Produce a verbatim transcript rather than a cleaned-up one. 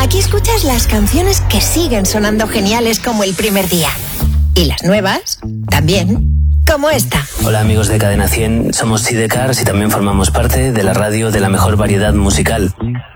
Aquí escuchas las canciones que siguen sonando geniales como el primer día. Y las nuevas, también, como esta. Hola amigos de Cadena cien, somos Sidecars y también formamos parte de la radio de la mejor variedad musical.